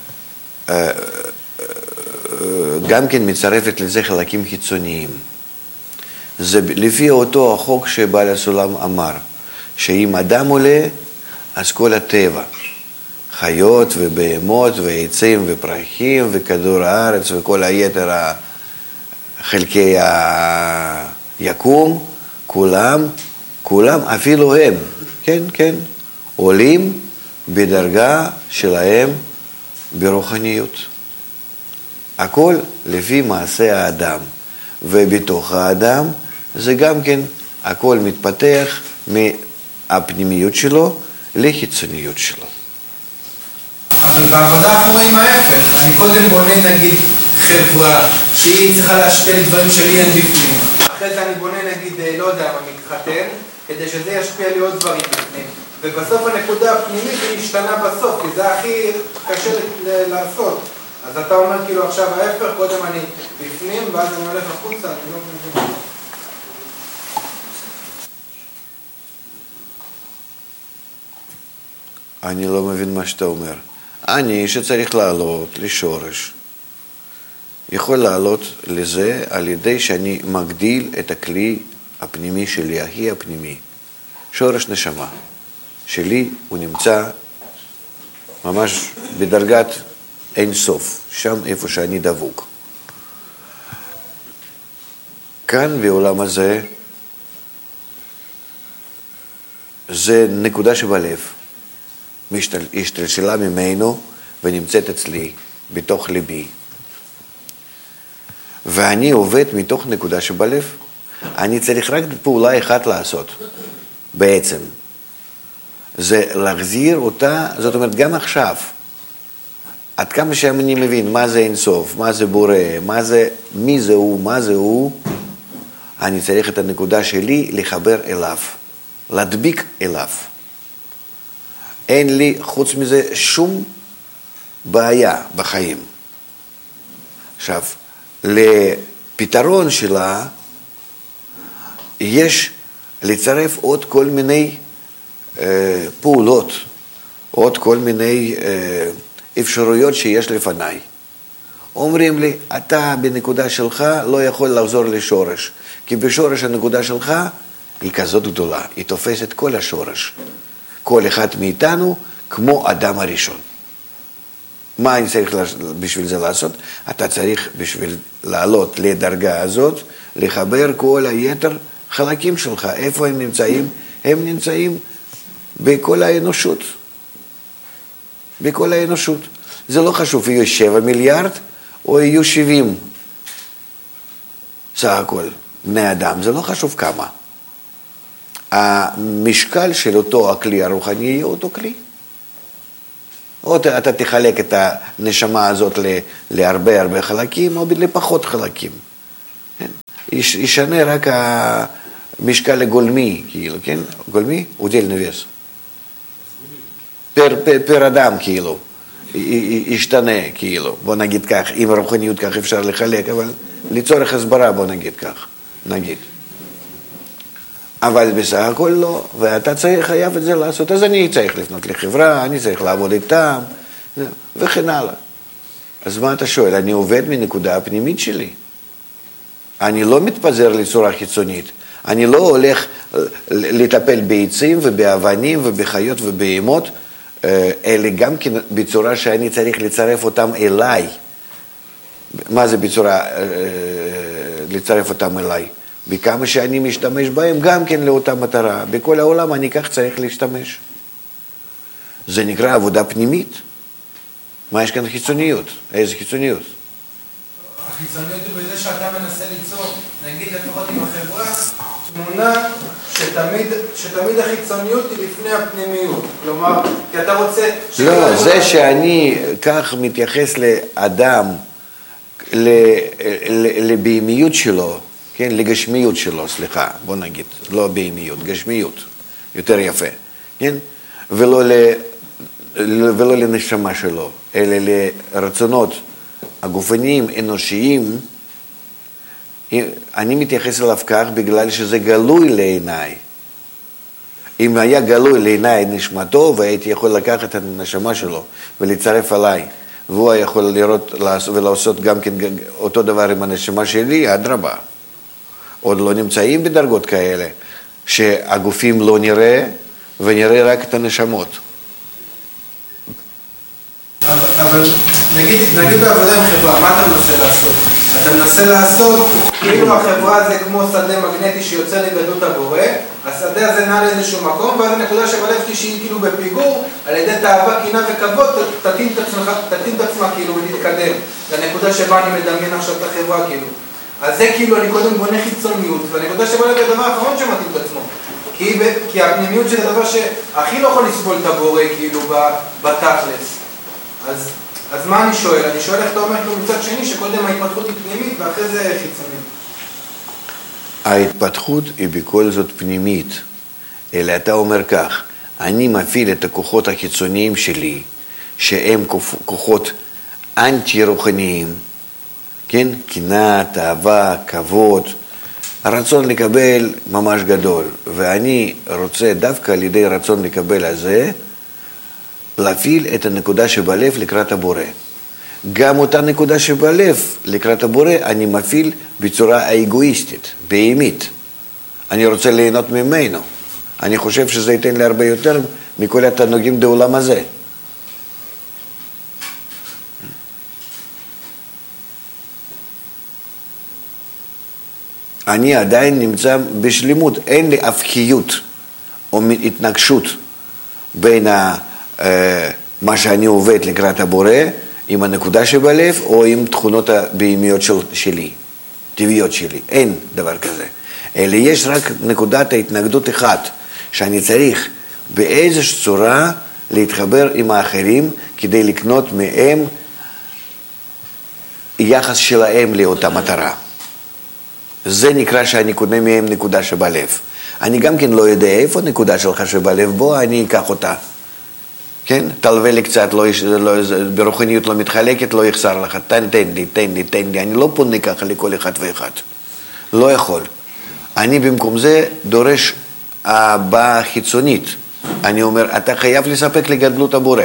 גם כן מצרפת לזה חלקים חיצוניים. זה לפי אותו החוק שבעל הסולם אמר, שאם אדם עולה, אז כל הטבע, חיות ובהמות ועצים ופרחים וכדור הארץ וכל היתר חלקי היקום, כולם, כולם אפילו הם, כן, כן, עולים בדרגה שלהם ברוחניות. הכל לפי מעשה האדם, ובתוך האדם זה גם כן הכל מתפתח מהפנימיות שלו לחיצוניות שלו. אבל בעבודה אנחנו רואים ההפך. אני קודם בונה, נגיד, חברה שהיא צריכה להשפיע לי דברים שלי אין בפנים. אחרי זה אני בונה, נגיד, לא יודע, מתחתן, כדי שזה ישפיע לי עוד דברים בפנים. ובסוף הנקודה הפנימית היא משתנה בסוף, כי זה הכי קשה לעשות. אז אתה אומר כאילו עכשיו ההפך, קודם אני בפנים, ואז אני הולך החוצה, אני לא מבין. אני לא מבין מה שאתה אומר. אני שצריך לעלות לשורש, יכול לעלות לזה על ידי שאני מגדיל את הכלי הפנימי שלי, הכי הפנימי. שורש נשמה שלי הוא נמצא ממש בדרגת אין סוף, שם איפה שאני דבוק. כאן בעולם הזה, זה נקודה שבלב, השתלשלה ממנו ונמצאת אצלי, בתוך ליבי. ואני עובד מתוך נקודה שבלב. אני צריך רק פעולה אחת לעשות, בעצם. זה להחזיר אותה, זאת אומרת, גם עכשיו, עד כמה שאני מבין מה זה אינסוף, מה זה בורא, מה זה, מי זה הוא, מה זה הוא, אני צריך את הנקודה שלי לחבר אליו, להדביק אליו. אין לי חוץ מזה שום בעיה בחיים. עכשיו, לפתרון שלה יש לצרף עוד כל מיני אה, פעולות, עוד כל מיני אה, אפשרויות שיש לפניי. אומרים לי, אתה בנקודה שלך לא יכול לחזור לשורש, כי בשורש הנקודה שלך היא כזאת גדולה, היא תופסת כל השורש. כל אחד מאיתנו כמו אדם הראשון. מה אני צריך בשביל זה לעשות? אתה צריך בשביל לעלות לדרגה הזאת, לחבר כל היתר חלקים שלך. איפה הם נמצאים? הם נמצאים בכל האנושות. בכל האנושות. זה לא חשוב, יהיו שבע מיליארד או יהיו שבעים. סך הכל, בני אדם, זה לא חשוב כמה. המשקל של אותו הכלי הרוחני יהיה אותו כלי. או אתה תחלק את הנשמה הזאת להרבה הרבה חלקים, או לפחות חלקים. יש, ישנה רק המשקל הגולמי, כאילו, כן? גולמי? удельный вес. פר, פר, פר אדם, כאילו. ישתנה, כאילו. בוא נגיד כך, עם רוחניות כך אפשר לחלק, אבל לצורך הסברה בוא נגיד כך, נגיד. אבל בסך הכל לא, ואתה צריך, חייב את זה לעשות, אז אני צריך לפנות לחברה, אני צריך לעבוד איתם, וכן הלאה. אז מה אתה שואל? אני עובד מנקודה הפנימית שלי. אני לא מתפזר לצורה חיצונית. אני לא הולך לטפל בעצים ובאבנים ובחיות ובהמות, אלא גם כן בצורה שאני צריך לצרף אותם אליי. מה זה בצורה לצרף אותם אליי? בכמה שאני משתמש בהם גם כן לאותה מטרה. בכל העולם אני כך צריך להשתמש. זה נקרא עבודה פנימית. מה יש כאן חיצוניות? איזה חיצוניות? החיצוניות היא בזה שאתה מנסה ליצור, נגיד לפחות עם החברה, תמונה שתמיד, שתמיד החיצוניות היא לפני הפנימיות. כלומר, כי אתה רוצה... לא, זה שאני כך מתייחס לאדם, לבהמיות שלו, כן, לגשמיות שלו, סליחה, בוא נגיד, לא בהמיות, גשמיות, יותר יפה, כן? ולא, ל, ולא לנשמה שלו, אלא לרצונות הגופניים, אנושיים, אני מתייחס אליו כך בגלל שזה גלוי לעיניי. אם היה גלוי לעיניי נשמתו, והייתי יכול לקחת את הנשמה שלו ולצרף עליי, והוא יכול לראות ולעשות גם כן אותו דבר עם הנשמה שלי, אדרבה. עוד לא נמצאים בדרגות כאלה, שהגופים לא נראה, ונראה רק את הנשמות. אבל נגיד, נגיד בעבודה עם חברה, מה אתה מנסה לעשות? אתה מנסה לעשות, כאילו החברה זה כמו שדה מגנטי שיוצא לגדלות הבורא, השדה הזה נע לאיזשהו מקום, ואז הנקודה שבלב שהיא כאילו בפיגור, על ידי תאווה, קינה וכבוד, תתאים את עצמך, תתאים את עצמה כאילו ותתקדם, לנקודה שבה אני מדמיין עכשיו את החברה כאילו. אז זה כאילו אני קודם בונה חיצוניות, והנקודה שבלב זה הדבר האחרון שמתאים את עצמו. כי, כי הפנימיות זה הדבר שהכי לא יכול לסבול את הבורא כאילו בתכלס. אז, אז מה אני שואל? אני שואל איך אתה אומר כאילו מצד שני שקודם ההתפתחות היא פנימית ואחרי זה חיצונית. ההתפתחות היא בכל זאת פנימית, אלא אתה אומר כך, אני מפעיל את הכוחות החיצוניים שלי, שהם כוחות אנטי-רוחניים, כן? קנאה, תאווה, כבוד, הרצון לקבל ממש גדול, ואני רוצה דווקא על ידי רצון לקבל הזה, להפעיל את הנקודה שבלב לקראת הבורא. גם אותה נקודה שבלב לקראת הבורא אני מפעיל בצורה האגואיסטית, בהמית. אני רוצה ליהנות ממנו. אני חושב שזה ייתן לי הרבה יותר מכל התענוגים בעולם הזה. אני עדיין נמצא בשלמות, אין לי הפכיות או התנגשות בין ה... מה שאני עובד לקראת הבורא עם הנקודה שבלב או עם תכונות הבהמיות של, שלי, טבעיות שלי. אין דבר כזה. אלא יש רק נקודת ההתנגדות אחת, שאני צריך באיזושהי צורה להתחבר עם האחרים כדי לקנות מהם יחס שלהם לאותה מטרה. זה נקרא שאני קונה מהם נקודה שבלב. אני גם כן לא יודע איפה נקודה שלך שבלב, בוא אני אקח אותה. כן? תלווה לי קצת, לא, לא, ברוחניות לא מתחלקת, לא יחסר לך, תן, תן לי, תן לי, תן לי, אני לא פונה ככה לכל אחד ואחד, לא יכול. אני במקום זה דורש הבאה חיצונית, אני אומר, אתה חייב לספק לגדלות הבורא,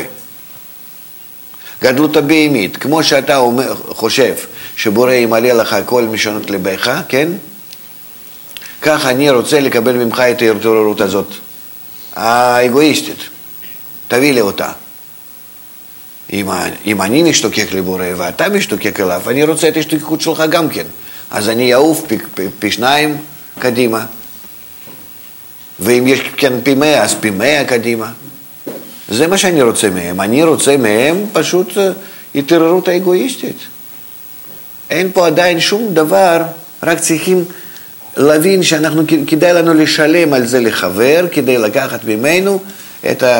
גדלות הבהמית, כמו שאתה אומר, חושב שבורא ימלא לך כל משונות לבך, כן? כך אני רוצה לקבל ממך את ההתעוררות הזאת, האגואיסטית. תביא לי אותה. אם, אם אני משתוקק לבורא ואתה משתוקק אליו, אני רוצה את השתוקקות שלך גם כן. אז אני אעוף פי, פי, פי שניים קדימה. ואם יש כן פי מאה, אז פי מאה קדימה. זה מה שאני רוצה מהם. אני רוצה מהם פשוט התעוררות האגואיסטית. אין פה עדיין שום דבר, רק צריכים להבין שאנחנו, כדאי לנו לשלם על זה לחבר, כדי לקחת ממנו את ה...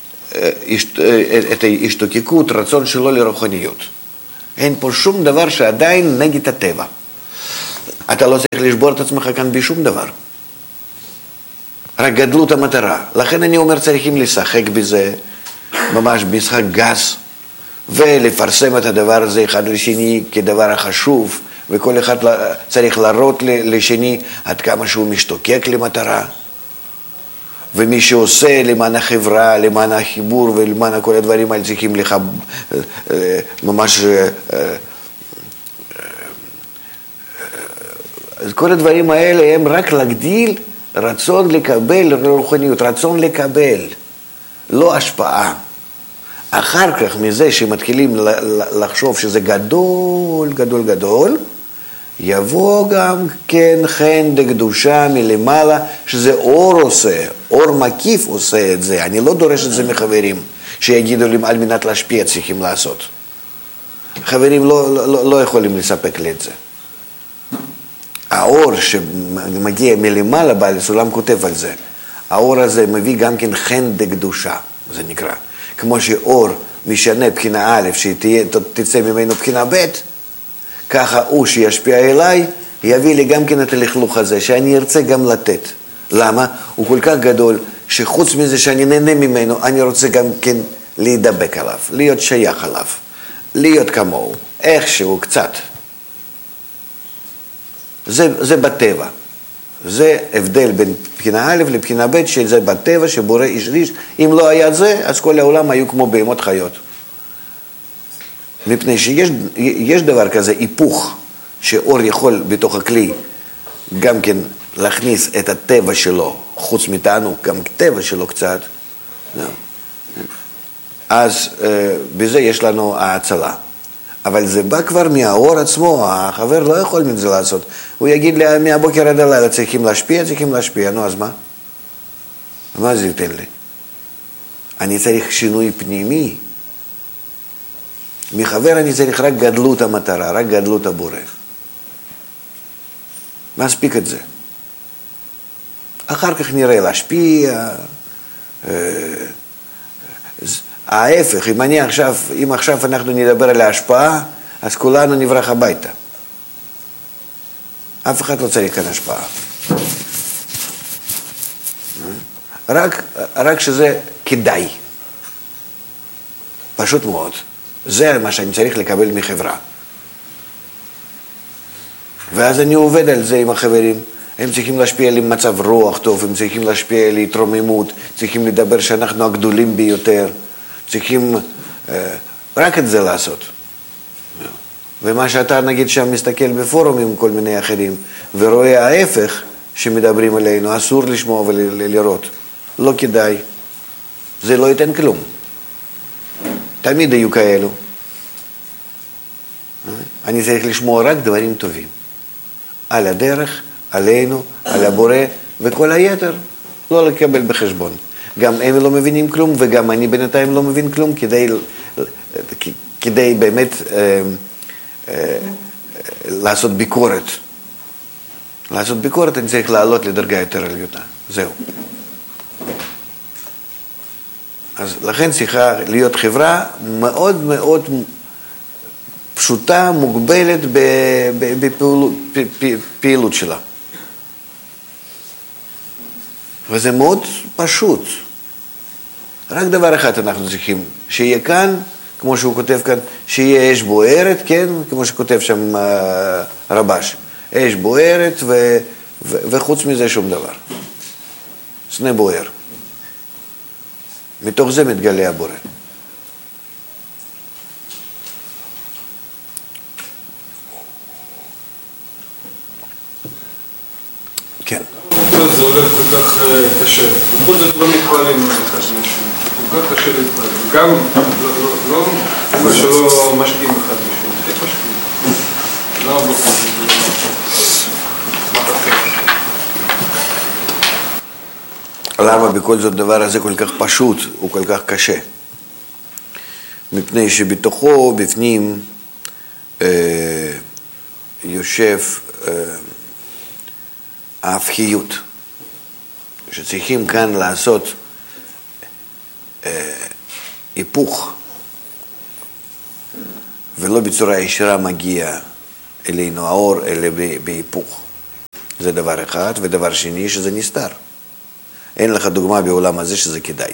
את ההשתוקקות, רצון שלו לרוחניות. אין פה שום דבר שעדיין נגד הטבע. אתה לא צריך לשבור את עצמך כאן בשום דבר. רק גדלות המטרה. לכן אני אומר, צריכים לשחק בזה, ממש משחק גס, ולפרסם את הדבר הזה אחד לשני כדבר החשוב, וכל אחד צריך להראות לשני עד כמה שהוא משתוקק למטרה. ומי שעושה למען החברה, למען החיבור ולמען כל הדברים האלה צריכים לך ממש... אז כל הדברים האלה הם רק להגדיל רצון לקבל רוחניות, רצון לקבל, לא השפעה. אחר כך מזה שמתחילים לחשוב שזה גדול, גדול, גדול, יבוא גם כן חן דקדושה מלמעלה, שזה אור עושה, אור מקיף עושה את זה. אני לא דורש את זה מחברים, שיגידו לי על מנת להשפיע צריכים לעשות. חברים לא, לא, לא יכולים לספק לי את זה. האור שמגיע מלמעלה, בעל סולם כותב על זה, האור הזה מביא גם כן חן דקדושה, זה נקרא. כמו שאור משנה בחינה א', שתצא ממנו בחינה ב', ככה הוא שישפיע אליי, יביא לי גם כן את הלכלוך הזה, שאני ארצה גם לתת. למה? הוא כל כך גדול, שחוץ מזה שאני נהנה ממנו, אני רוצה גם כן להידבק עליו, להיות שייך עליו, להיות כמוהו, איכשהו קצת. זה, זה בטבע. זה הבדל בין בחינה א' לבחינה ב', שזה בטבע שבורא איש איש. אם לא היה זה, אז כל העולם היו כמו בהמות חיות. מפני שיש יש דבר כזה, היפוך, שאור יכול בתוך הכלי גם כן להכניס את הטבע שלו, חוץ מתענוג, גם טבע שלו קצת. אז בזה יש לנו ההצלה. אבל זה בא כבר מהאור עצמו, החבר לא יכול מזה לעשות. הוא יגיד לי, מהבוקר עד הלילה צריכים להשפיע, צריכים להשפיע, נו אז מה? מה זה ייתן לי? אני צריך שינוי פנימי. מחבר אני צריך רק גדלות המטרה, רק גדלות הבורא. מספיק את זה. אחר כך נראה להשפיע. ההפך, אם אני עכשיו, אם עכשיו אנחנו נדבר על ההשפעה, אז כולנו נברח הביתה. אף אחד לא צריך כאן השפעה. רק, רק שזה כדאי. פשוט מאוד. זה מה שאני צריך לקבל מחברה. ואז אני עובד על זה עם החברים. הם צריכים להשפיע על מצב רוח טוב, הם צריכים להשפיע על התרוממות, צריכים לדבר שאנחנו הגדולים ביותר. צריכים אה, רק את זה לעשות. ומה שאתה נגיד שם מסתכל בפורומים כל מיני אחרים, ורואה ההפך שמדברים עלינו, אסור לשמוע ולראות. לא כדאי. זה לא ייתן כלום. תמיד היו כאלו. אני צריך לשמוע רק דברים טובים. על הדרך, עלינו, על הבורא, וכל היתר לא לקבל בחשבון. גם הם לא מבינים כלום, וגם אני בינתיים לא מבין כלום, כדי, כדי באמת אה, אה, לעשות ביקורת. לעשות ביקורת אני צריך לעלות לדרגה יותר עליונה. זהו. אז לכן צריכה להיות חברה מאוד מאוד פשוטה, מוגבלת בפעילות שלה. וזה מאוד פשוט. רק דבר אחד אנחנו צריכים, שיהיה כאן, כמו שהוא כותב כאן, שיהיה אש בוערת, כן? כמו שכותב שם רבש. אש בוערת ו, ו, וחוץ מזה שום דבר. סנה בוער. מתוך זה מתגלה הבורא. כן. זה הולך כל כך קשה, בכל זאת לא מתפעלים אחד משהו, כל כך קשה להתפעל, וגם לא מה שלא משקיעים אחד משהו, איך משקיעים? לא בכל זאת, מה תחכה? למה בכל זאת דבר הזה כל כך פשוט, הוא כל כך קשה? מפני שבתוכו, בפנים, אה, יושב אה, ההפכיות. שצריכים כאן לעשות אה, היפוך, ולא בצורה ישירה מגיע אלינו האור, אלא בהיפוך. זה דבר אחד, ודבר שני שזה נסתר. אין לך דוגמה בעולם הזה שזה כדאי.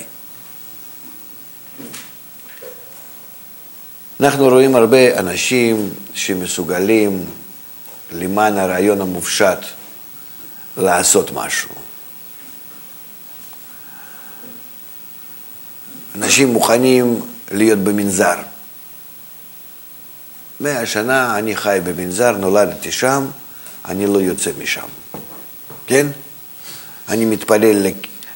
אנחנו רואים הרבה אנשים שמסוגלים למען הרעיון המופשט לעשות משהו. אנשים מוכנים להיות במנזר. מאה שנה אני חי במנזר, נולדתי שם, אני לא יוצא משם. כן? אני מתפלל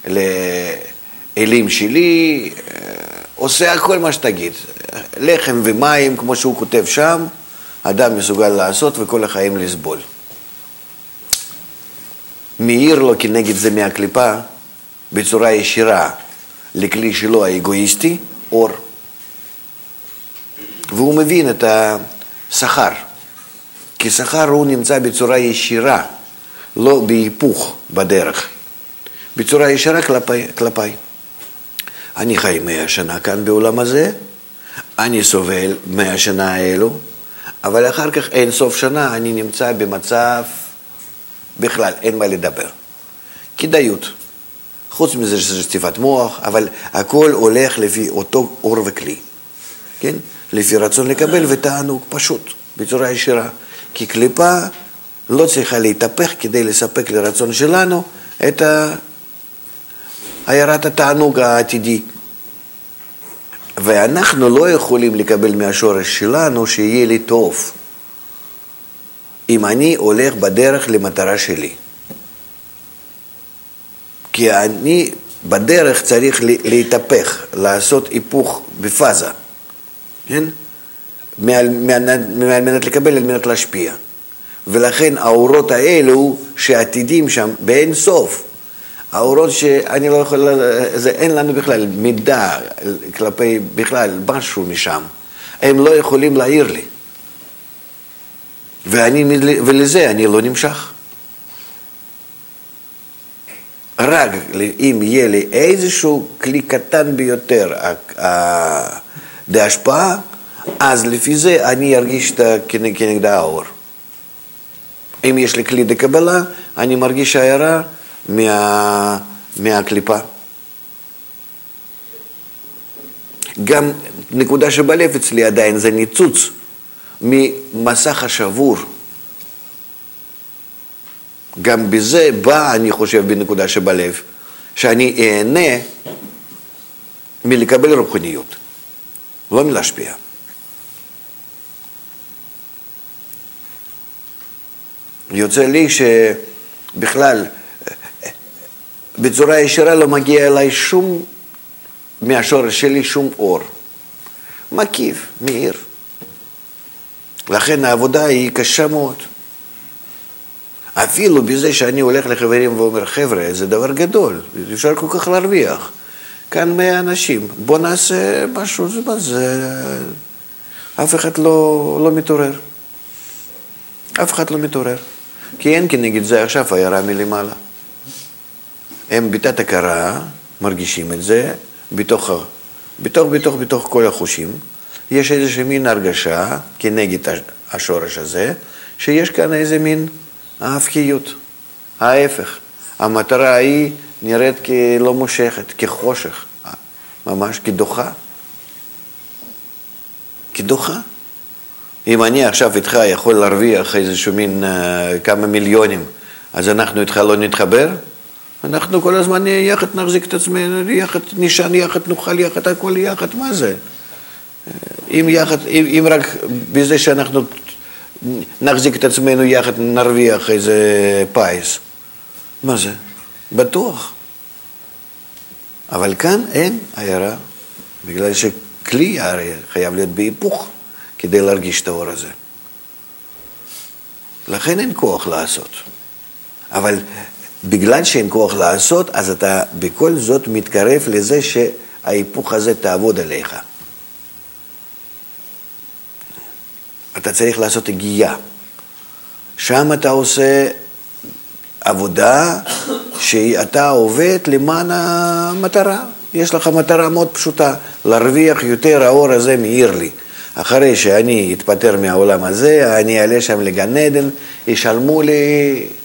לאלים שלי, עושה הכל מה שתגיד. לחם ומים, כמו שהוא כותב שם, אדם מסוגל לעשות וכל החיים לסבול. מאיר לו כנגד זה מהקליפה בצורה ישירה לכלי שלו האגואיסטי, אור. והוא מבין את השכר. כי שכר הוא נמצא בצורה ישירה, לא בהיפוך בדרך. בצורה ישירה כלפי, כלפי. אני חי מאה שנה כאן בעולם הזה, אני סובל מאה שנה האלו, אבל אחר כך אין סוף שנה אני נמצא במצב, בכלל אין מה לדבר. כדאיות. חוץ מזה שזה שטיפת מוח, אבל הכל הולך לפי אותו אור וכלי. כן? לפי רצון לקבל ותענוג פשוט, בצורה ישירה. כי קליפה לא צריכה להתהפך כדי לספק לרצון שלנו את העיירת התענוג העתידי. ואנחנו לא יכולים לקבל מהשורש שלנו שיהיה לי טוב. אם אני הולך בדרך למטרה שלי. כי אני בדרך צריך להתהפך, לעשות היפוך בפאזה. כן? מעל מנת לקבל, על מנת להשפיע. ולכן האורות האלו שעתידים שם באין סוף, האורות שאני לא יכול, זה אין לנו בכלל מידע כלפי בכלל משהו משם, הם לא יכולים להעיר לי. ואני, ולזה אני לא נמשך. רק אם יהיה לי איזשהו כלי קטן ביותר להשפעה, אז לפי זה אני ארגיש כנגד האור. אם יש לי כלי לקבלה, אני מרגיש הערה מה, מהקליפה. גם נקודה שבלב אצלי עדיין זה ניצוץ ממסך השבור. גם בזה בא, אני חושב, בנקודה שבלב, שאני אהנה מלקבל רוחניות, לא מלהשפיע. יוצא לי שבכלל בצורה ישירה לא מגיע אליי שום, מהשורש שלי שום אור. מקיף, מאיר. לכן העבודה היא קשה מאוד. אפילו בזה שאני הולך לחברים ואומר, חבר'ה, זה דבר גדול, אפשר כל כך להרוויח. כאן מאה אנשים, בוא נעשה משהו, זה מה זה... אף אחד לא, לא מתעורר. אף אחד לא מתעורר. כי אין כנגד זה עכשיו הערה מלמעלה. הם בתת הכרה מרגישים את זה, בתוך, בתוך, בתוך, בתוך כל החושים. יש איזושהי מין הרגשה כנגד השורש הזה, שיש כאן איזה מין ההפקיות, ההפך. המטרה היא נראית כלא מושכת, כחושך, ממש כדוחה. כדוחה. אם אני עכשיו איתך יכול להרוויח איזשהו מין uh, כמה מיליונים, אז אנחנו איתך לא נתחבר? אנחנו כל הזמן יחד נחזיק את עצמנו, יחד נשען, יחד נאכל, יחד הכל יחד, מה זה? אם, יחד, אם, אם רק בזה שאנחנו נחזיק את עצמנו יחד נרוויח איזה פייס, מה זה? בטוח. אבל כאן אין עיירה, בגלל שכלי הרי חייב להיות בהיפוך כדי להרגיש את האור הזה. לכן אין כוח לעשות. אבל בגלל שאין כוח לעשות, אז אתה בכל זאת מתקרב לזה שההיפוך הזה תעבוד עליך. אתה צריך לעשות הגייה. שם אתה עושה עבודה שאתה עובד למען המטרה. יש לך מטרה מאוד פשוטה, להרוויח יותר, האור הזה מאיר לי. אחרי שאני אתפטר מהעולם הזה, אני אעלה שם לגן עדן, ישלמו לי